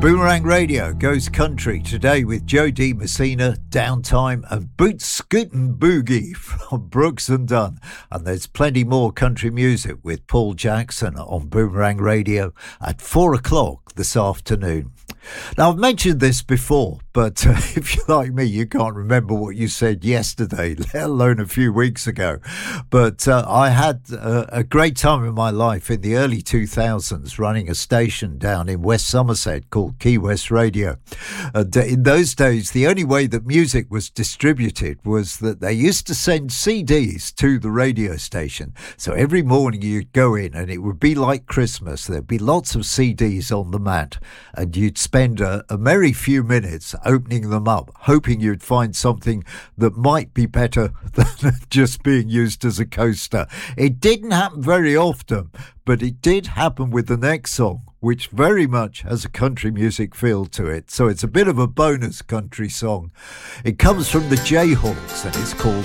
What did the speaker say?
Boomerang Radio goes country today with Joe D. Messina, Downtime, and Boot Scootin' Boogie from Brooks and Dunn. And there's plenty more country music with Paul Jackson on Boomerang Radio at 4 o'clock this afternoon. Now, I've mentioned this before, but if you're like me, you can't remember what you said yesterday, let alone a few weeks ago. But I had a great time in my life in the early 2000s running a station down in West Somerset called Key West Radio. In those days, the only way that music was distributed was that they used to send CDs to the radio station. So every morning you'd go in and it would be like Christmas. There'd be lots of CDs on the mat and you'd spend a merry few minutes opening them up, hoping you'd find something that might be better than just being used as a coaster. It didn't happen very often, but it did happen with the next song, which very much has a country music feel to it. So it's a bit of a bonus country song. It comes from the Jayhawks and it's called